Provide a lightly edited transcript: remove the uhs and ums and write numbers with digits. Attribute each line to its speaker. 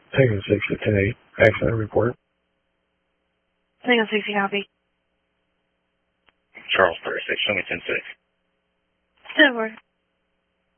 Speaker 1: Taking 6 to 10-8. Accident report.
Speaker 2: Taking 60 copy.
Speaker 3: Charles 36, show me 10-6.
Speaker 2: Silver.